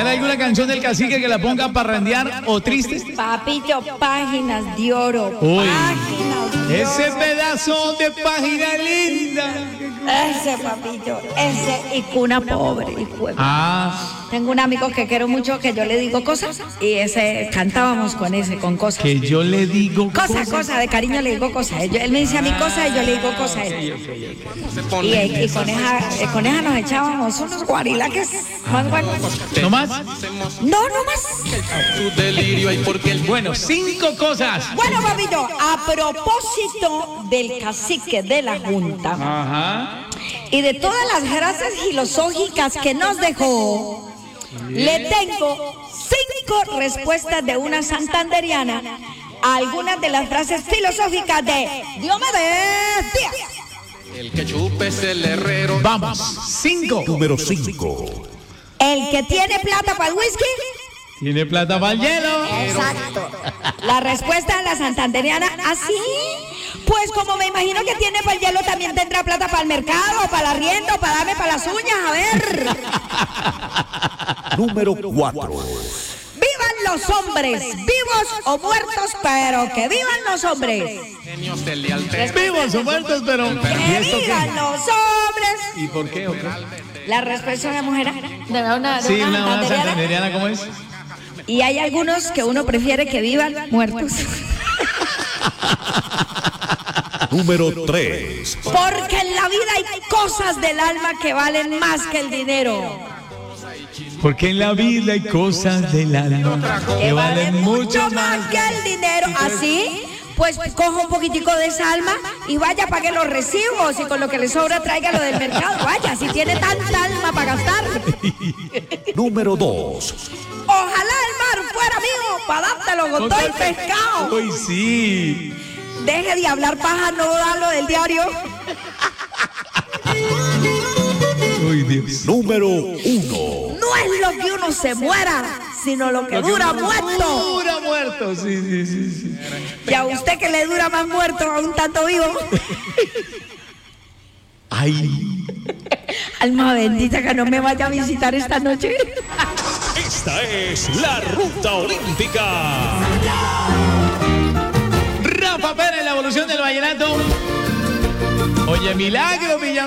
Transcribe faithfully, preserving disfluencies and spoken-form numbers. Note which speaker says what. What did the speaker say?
Speaker 1: ¿Habrá alguna canción del Cacique que la ponga a parrandear o triste?
Speaker 2: Papito, páginas de oro.
Speaker 1: Uy,
Speaker 2: páginas de
Speaker 1: ese
Speaker 2: oro.
Speaker 1: pedazo de página linda.
Speaker 2: Ese papito, ese y cuna pobre. Hijo de-
Speaker 1: Ah,
Speaker 2: Tengo un amigo que quiero mucho que yo le digo cosas y ese cantábamos con ese, con cosas.
Speaker 1: que yo le digo
Speaker 2: Cosa, cosa, de cariño le digo cosas. Él, él me dice a mí cosas y yo le digo cosas a él. Y, y con, esa, eh, con esa nos echábamos unos guarilaques más buenos.
Speaker 1: ¿No más?
Speaker 2: No, no más.
Speaker 1: Bueno, cinco cosas.
Speaker 2: Bueno, papito, a propósito del cacique de la Junta
Speaker 1: Ajá.
Speaker 2: y de todas las frases filosóficas que nos dejó, le tengo cinco respuestas de una santanderiana a algunas de las frases filosóficas de Diomedes Díaz.
Speaker 3: El que chupe es el herrero.
Speaker 1: Vamos, cinco.
Speaker 4: Número cinco.
Speaker 2: El que tiene plata para el whisky.
Speaker 1: ¿Tiene plata para el hielo?
Speaker 2: Exacto. La respuesta de la santanderiana, ¿así? Pues como me imagino que tiene para el hielo, también tendrá plata para el mercado, para el arriendo, para darme para las uñas, a ver.
Speaker 4: Número cuatro.
Speaker 2: ¡Vivan los hombres! ¡Vivos o muertos, pero que vivan los hombres!
Speaker 3: Genios de lealtad.
Speaker 1: Vivos o muertos, pero... ¿Y
Speaker 2: ¡Que
Speaker 1: esto
Speaker 2: vivan
Speaker 1: qué?
Speaker 2: los hombres!
Speaker 1: ¿Y por qué? o qué?
Speaker 2: La respuesta de la mujer de una, de
Speaker 1: Sí,
Speaker 2: una
Speaker 1: una una
Speaker 2: santanderiana.
Speaker 1: santanderiana, ¿cómo es?
Speaker 2: Y hay algunos que uno prefiere que vivan muertos.
Speaker 4: Número tres.
Speaker 2: Porque en la vida hay cosas del alma que valen más que el dinero.
Speaker 1: Porque en la vida hay cosas del alma que valen mucho más.
Speaker 2: que el dinero. Así, pues coja un poquitico de esa alma y vaya, pague los recibos y con lo que le sobra traiga lo del mercado. Vaya, si tiene tanta alma para gastar.
Speaker 4: Número dos.
Speaker 2: Ojalá el mar fuera mío para dártelo con todo el pescado.
Speaker 1: Uy, sí.
Speaker 2: Deje de hablar paja, no da lo del diario.
Speaker 1: Uy, Dios.
Speaker 4: Número uno.
Speaker 2: No es lo que uno se muera, sino lo que dura muerto.
Speaker 1: Dura muerto, sí, sí, sí, sí.
Speaker 2: Y a usted que le dura más muerto a un tanto vivo.
Speaker 1: Ay.
Speaker 2: Alma bendita que no me vaya a visitar esta noche.
Speaker 4: Esta es la Ruta Olímpica.
Speaker 1: Rafa Pérez, la evolución del vallenato. Oye, milagro, Villamar.